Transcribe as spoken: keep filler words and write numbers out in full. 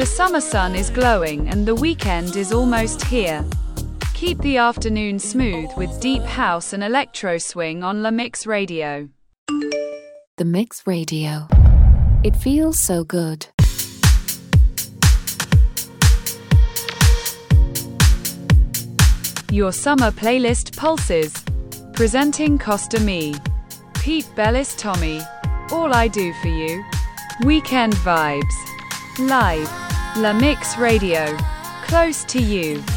The summer sun is glowing and the weekend is almost here. Keep the afternoon smooth with deep house and electro swing on La Mix Radio. The Mix Radio. It feels so good. Your summer playlist pulses. Presenting Costa Me. Pete Bellis Tommy. All I Do For You. Weekend vibes. Live. La Mix Radio. Close to you.